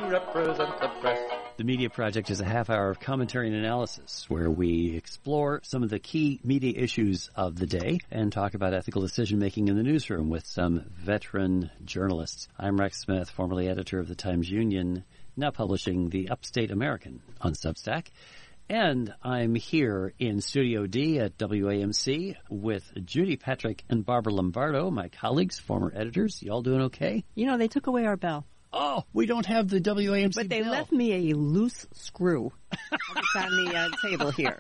represent the press. The Media Project is a half hour of commentary and analysis where we explore some of the key media issues of the day and talk about ethical decision-making in the newsroom with some veteran journalists. I'm Rex Smith, formerly editor of the Times-Union, now publishing the Upstate American on Substack. And I'm here in Studio D at WAMC with Judy Patrick and Barbara Lombardo, my colleagues, former editors. Y'all doing okay? You know, they took away our bell. Oh, we don't have the WAMC But they bell. left me a loose screw. It's on the table here.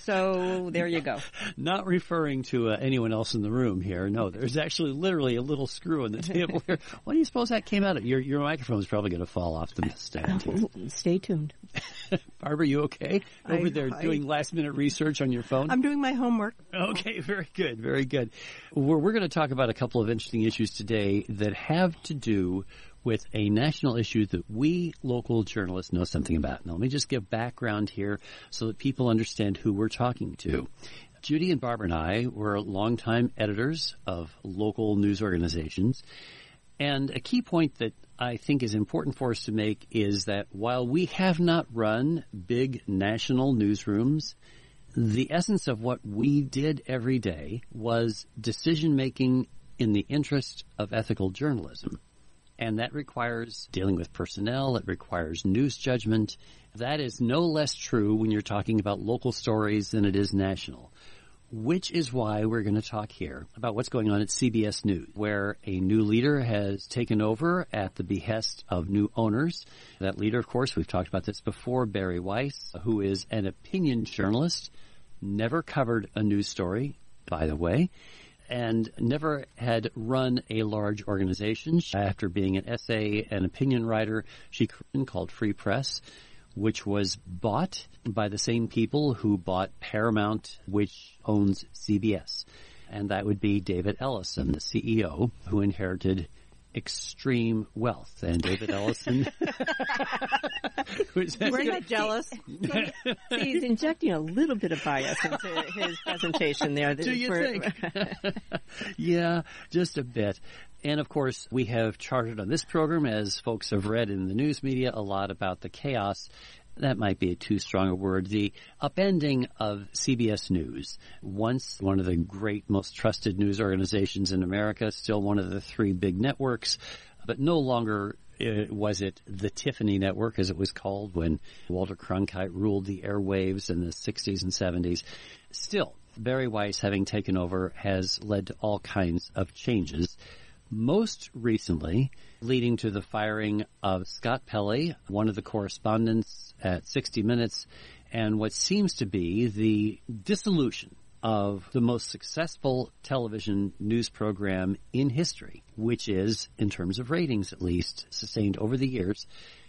So there you go. Not referring to anyone else in the room here. No, there's actually literally a little screw on the table here. What do you suppose that came out of? Your microphone is probably going to fall off the stand. Stay tuned. Barbara, you okay? Over there doing last-minute research on your phone? I'm doing my homework. Okay, very good, very good. We're going to talk about a couple of interesting issues today that have to do with a national issue that we local journalists know something about. Now, let me just give background here so that people understand who we're talking to. Judy and Barbara and I were longtime editors of local news organizations. And a key point that I think is important for us to make is that while we have not run big national newsrooms, the essence of what we did every day was decision-making in the interest of ethical journalism. And that requires dealing with personnel. It requires news judgment. That is no less true when you're talking about local stories than it is national, which is why we're going to talk here about what's going on at CBS News, where a new leader has taken over at the behest of new owners. That leader, of course, we've talked about this before, Bari Weiss, who is an opinion journalist, never covered a news story, by the way, and never had run a large organization. After being an essay and opinion writer, she called Free Press, which was bought by the same people who bought Paramount, which owns CBS. And that would be David Ellison, the CEO, who inherited extreme wealth. And David Ellison... We're not jealous. He's injecting a little bit of bias into his presentation there. Do you think? Yeah, just a bit. And, of course, we have charted on this program, as folks have read in the news media, a lot about the chaos. That might be too strong a word. The upending of CBS News, once one of the great, most trusted news organizations in America, still one of the three big networks, but no longer was it the Tiffany Network, as it was called when Walter Cronkite ruled the airwaves in the 60s and 70s. Still, Bari Weiss, having taken over, has led to all kinds of changes. Most recently, leading to the firing of Scott Pelley, one of the correspondents at 60 Minutes, and what seems to be the dissolution of the most successful television news program in history, which is, in terms of ratings at least, sustained over the years,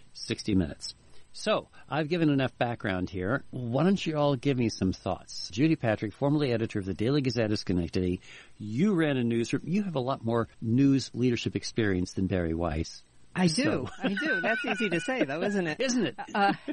60 Minutes. So, I've given enough background here. Why don't you all give me some thoughts? Judy Patrick, formerly editor of the Daily Gazette of Schenectady, you ran a newsroom. You have a lot more news leadership experience than Bari Weiss. I do. That's easy to say, though, isn't it? Isn't it?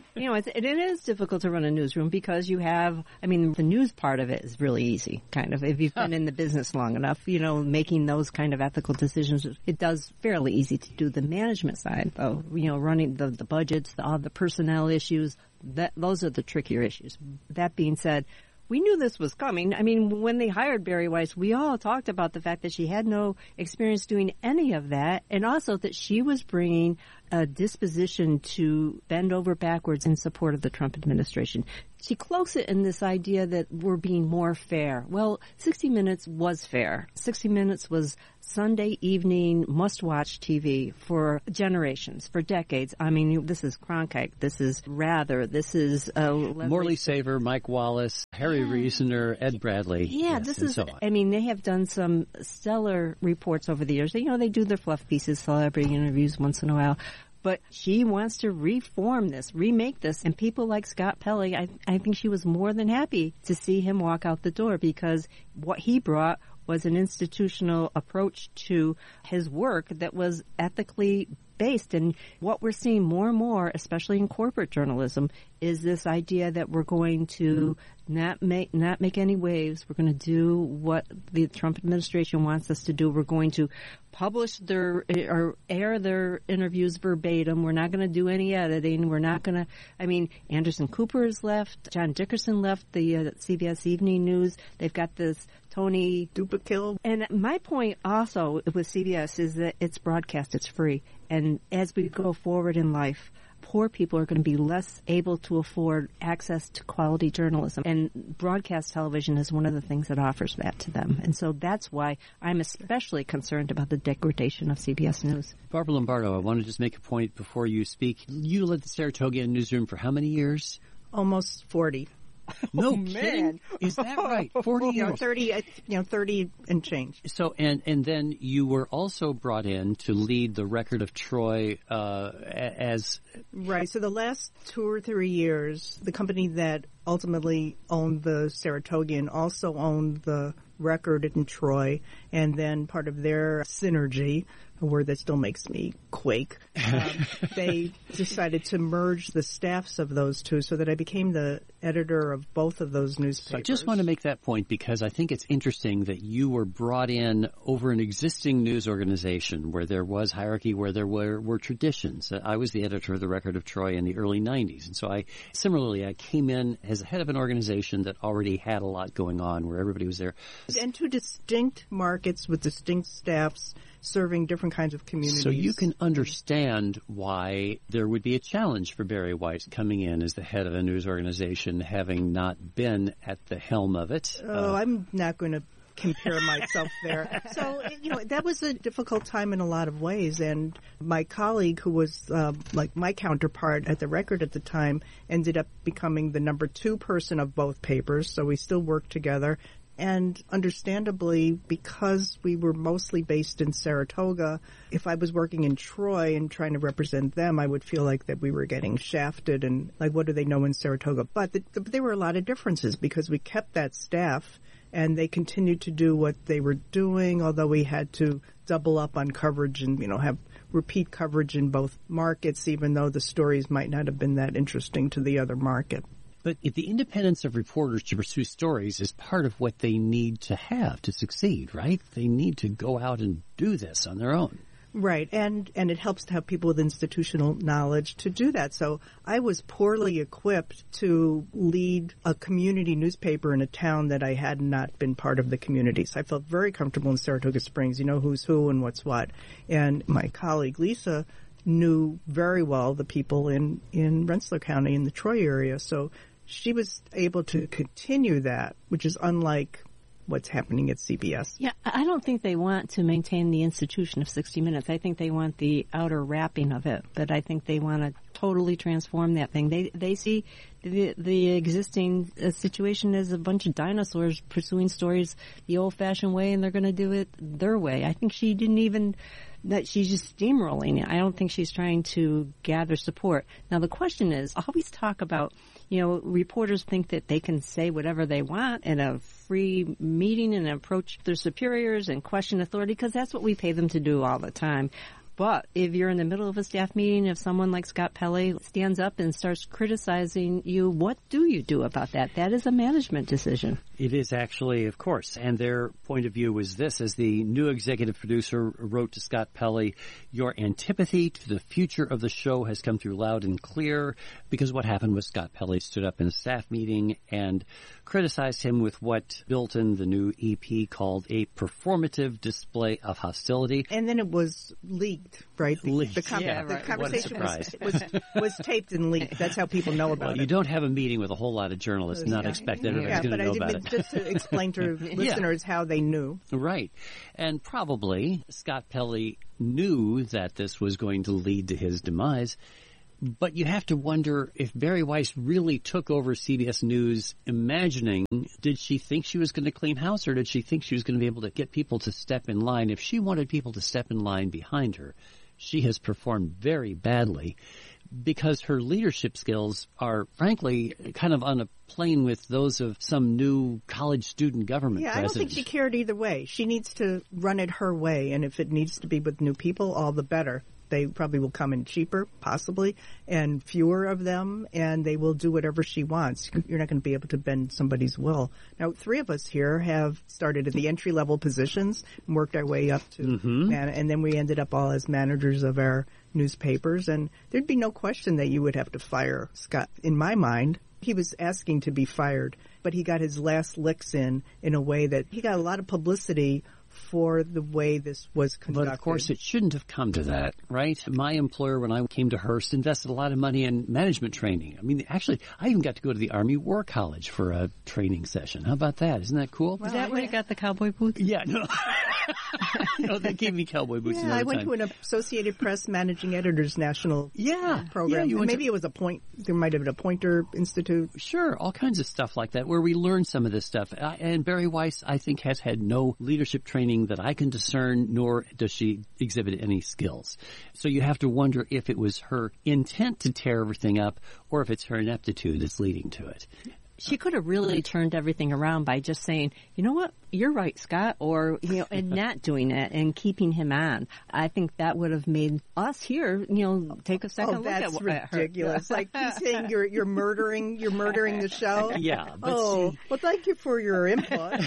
It is difficult to run a newsroom because you have, the news part of it is really easy, kind of. If you've been in the business long enough, making those kind of ethical decisions, it does fairly easy to do the management side, though. Running the budgets, all the personnel issues, those are the trickier issues. That being said, we knew this was coming. When they hired Bari Weiss, we all talked about the fact that she had no experience doing any of that, and also that she was bringing a disposition to bend over backwards in support of the Trump administration. She cloaks it in this idea that we're being more fair. Well, 60 Minutes was fair. 60 Minutes was Sunday evening must-watch TV for generations, for decades. This is Cronkite, this is Rather, this is Morley Saver, Mike Wallace, Harry Reasoner, Ed Bradley. Yeah, yes, this is, so on. They have done some stellar reports over the years. They do their fluff pieces, celebrity interviews once in a while. But she wants to reform this, remake this. And people like Scott Pelley, I think she was more than happy to see him walk out the door because what he brought was an institutional approach to his work that was ethically based. And what we're seeing more and more, especially in corporate journalism, is this idea that we're going to not make any waves. We're going to do what the Trump administration wants us to do. We're going to publish or air their interviews verbatim. We're not going to do any editing. We're not going to, Anderson Cooper has left. John Dickerson left the CBS Evening News. They've got this Tony Dupakill. And my point also with CBS is that it's broadcast. It's free. And as we go forward in life, poor people are going to be less able to afford access to quality journalism. And broadcast television is one of the things that offers that to them. And so that's why I'm especially concerned about the degradation of CBS News. Barbara Lombardo, I want to just make a point before you speak. You led the Saratoga newsroom for how many years? Almost 40. No kidding? Is that right? 40 years? 30 and change. So, and then you were also brought in to lead the Record of Troy as... Right. So the last 2 or 3 years, the company that ultimately owned the Saratogian also owned the Record in Troy, and then part of their synergy, a word that still makes me quake, they decided to merge the staffs of those two so that I became the editor of both of those newspapers. So I just want to make that point because I think it's interesting that you were brought in over an existing news organization where there was hierarchy, where there were traditions. I was the editor of the Record of Troy in the early 90s. And so I came in as the head of an organization that already had a lot going on where everybody was there. And two distinct markets with distinct staffs serving different kinds of communities. So you can understand why there would be a challenge for Barry Weiss coming in as the head of a news organization, having not been at the helm of it. I'm not going to compare myself there. So, that was a difficult time in a lot of ways. And my colleague, who was like my counterpart at the Record at the time, ended up becoming the number 2 person of both papers. So we still worked together. And understandably, because we were mostly based in Saratoga, if I was working in Troy and trying to represent them, I would feel like that we were getting shafted and like, what do they know in Saratoga? But there were a lot of differences because we kept that staff and they continued to do what they were doing, although we had to double up on coverage and, have repeat coverage in both markets, even though the stories might not have been that interesting to the other market. But if the independence of reporters to pursue stories is part of what they need to have to succeed, right? They need to go out and do this on their own. Right, and it helps to have people with institutional knowledge to do that. So I was poorly equipped to lead a community newspaper in a town that I had not been part of the community. So I felt very comfortable in Saratoga Springs. You know who's who and what's what. And my colleague Lisa knew very well the people in Rensselaer County in the Troy area. So she was able to continue that, which is unlike what's happening at CBS. Yeah, I don't think they want to maintain the institution of 60 Minutes. I think they want the outer wrapping of it, but I think they want to totally transform that thing. They see the existing situation as a bunch of dinosaurs pursuing stories the old-fashioned way, and they're going to do it their way. I think she's just steamrolling. I don't think she's trying to gather support. Now, the question is, always talk about, reporters think that they can say whatever they want in a free meeting and approach their superiors and question authority, because that's what we pay them to do all the time. But if you're in the middle of a staff meeting, if someone like Scott Pelley stands up and starts criticizing you, what do you do about that? That is a management decision. It is actually, of course. And their point of view was this: as the new executive producer wrote to Scott Pelley, your antipathy to the future of the show has come through loud and clear, because what happened was Scott Pelley stood up in a staff meeting and criticized him with what Bilton, the new EP, called a performative display of hostility. And then it was leaked, right? The conversation was taped and leaked. That's how people know about it. You don't have a meeting with a whole lot of journalists and not expect everybody's going to know about it. Just to explain to listeners how they knew. Right. And probably Scott Pelley knew that this was going to lead to his demise. But you have to wonder if Barry Weiss really took over CBS News imagining, did she think she was going to clean house, or did she think she was going to be able to get people to step in line? If she wanted people to step in line behind her, she has performed very badly, because her leadership skills are, frankly, kind of on a plane with those of some new college student government president. I don't think she cared either way. She needs to run it her way, and if it needs to be with new people, all the better. They probably will come in cheaper, possibly, and fewer of them, and they will do whatever she wants. You're not going to be able to bend somebody's will. Now, 3 of us here have started at the entry-level positions and worked our way up to, and then we ended up all as managers of our newspapers, and there'd be no question that you would have to fire Scott. In my mind, he was asking to be fired, but he got his last licks in a way that he got a lot of publicity for the way this was conducted. But of course, it shouldn't have come to that, right? My employer, when I came to Hearst, invested a lot of money in management training. I mean, actually, I even got to go to the Army War College for a training session. How about that? Isn't that cool? Is that where you got the cowboy boots? Yeah, no. No, they gave me cowboy boots another I went time. to an Associated Press Managing Editors National program. Yeah, Maybe it was there might have been a Pointer Institute. Sure, all kinds of stuff like that where we learn some of this stuff. And Barry Weiss, I think, has had no leadership training that I can discern, nor does she exhibit any skills. So you have to wonder if it was her intent to tear everything up or if it's her ineptitude that's leading to it. She could have really turned everything around by just saying, you know what, you're right, Scott, or, and not doing it and keeping him on. I think that would have made us here, take a second look at her. Oh, that's ridiculous. Like he's saying you're murdering the show. Yeah. Well, thank you for your input.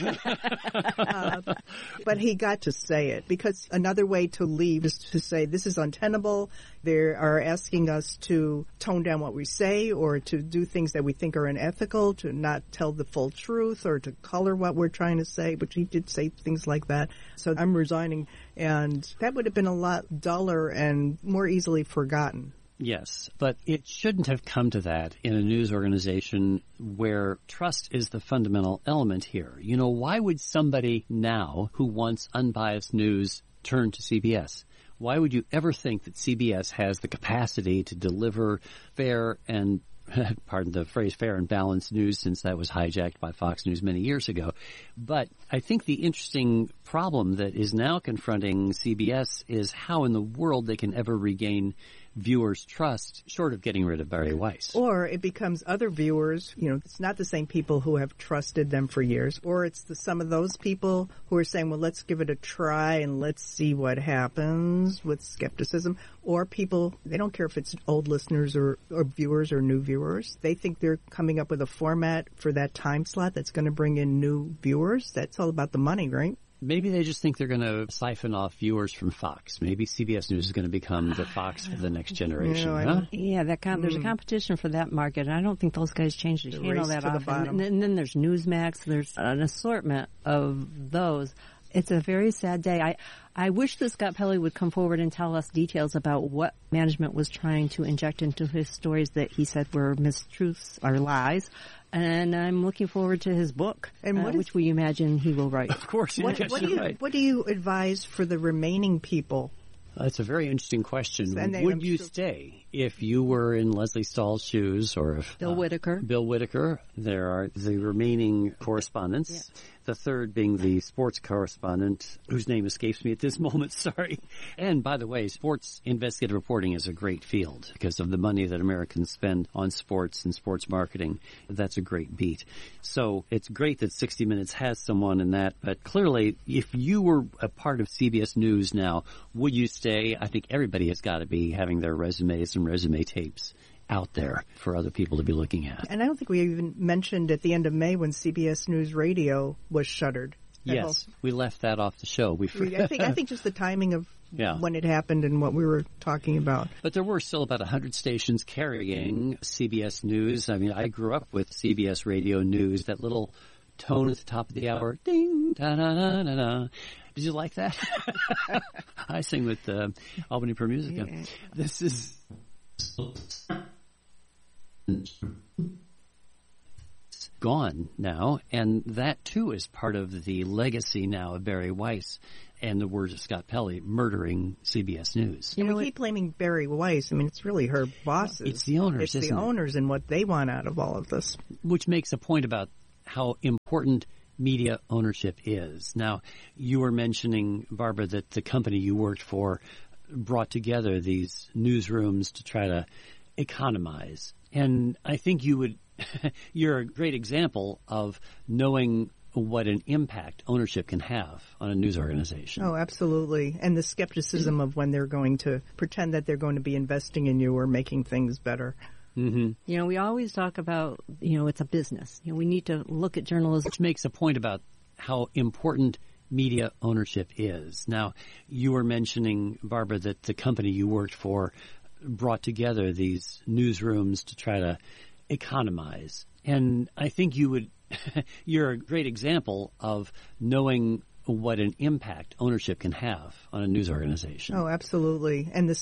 But he got to say it, because another way to leave is to say this is untenable. They are asking us to tone down what we say or to do things that we think are unethical, to not tell the full truth or to color what we're trying to say, but he did say things like that. So I'm resigning, and that would have been a lot duller and more easily forgotten. Yes, but it shouldn't have come to that in a news organization where trust is the fundamental element here. Why would somebody now who wants unbiased news turn to CBS? Why would you ever think that CBS has the capacity to deliver fair and pardon the phrase, fair and balanced news, since that was hijacked by Fox News many years ago. But I think the interesting problem that is now confronting CBS is how in the world they can ever regain viewers' trust, short of getting rid of Barry Weiss. Or it becomes other viewers, it's not the same people who have trusted them for years, or it's some of those people who are saying, well, let's give it a try and let's see what happens with skepticism. Or people, they don't care if it's old listeners or viewers or new viewers. They think they're coming up with a format for that time slot that's going to bring in new viewers. That's all about the money, right? Maybe they just think they're going to siphon off viewers from Fox. Maybe CBS News is going to become the Fox for the next generation. Yeah, there's a competition for that market, and I don't think those guys change the channel that often. And then there's Newsmax. There's an assortment of those. It's a very sad day. I wish that Scott Pelley would come forward and tell us details about what management was trying to inject into his stories that he said were mistruths or lies. And I'm looking forward to his book, which we imagine he will write. Of course. What do you advise for the remaining people? That's a very interesting question. Would you stay if you were in Leslie Stahl's shoes, or if Bill Whitaker? Bill Whitaker. There are the remaining correspondents. Yeah. The third being the sports correspondent, whose name escapes me at this moment, sorry. And by the way, sports investigative reporting is a great field because of the money that Americans spend on sports and sports marketing. That's a great beat. So it's great that 60 Minutes has someone in that, but clearly, if you were a part of CBS News now, would you stay? I think everybody has got to be having their resumes and resume tapes out there for other people to be looking at. And I don't think we even mentioned at the end of May when CBS News Radio was shuttered. Yes, we left that off the show. I think just the timing of when it happened and what we were talking about. But there were still about 100 stations carrying CBS News. I mean, I grew up with CBS Radio News, that little tone at the top of the hour. Ding, da-da-da-da-da. Did you like that? I sing with Albany Per Musica. Yeah. This is gone now, and that too is part of the legacy now of Barry Weiss and the words of Scott Pelley murdering CBS News. We keep blaming Barry Weiss. I mean, it's really her bosses. It's the owners, It's the owners and what they want out of all of this. Which makes a point about how important media ownership is. Now, you were mentioning, Barbara, that the company you worked for brought together these newsrooms to try to economize. And I think you're a great example of knowing what an impact ownership can have on a news organization. Oh, absolutely. And the skepticism of when they're going to pretend that they're going to be investing in you or making things better. Mm-hmm. You know, we always talk about, you know, it's a business. You know, we need to look at journalism. Which makes a point about how important media ownership is. Now, you were mentioning, Barbara, that the company you worked for brought together these newsrooms to try to economize. And I think you're a great example of knowing what an impact ownership can have on a news organization. Oh, absolutely. And the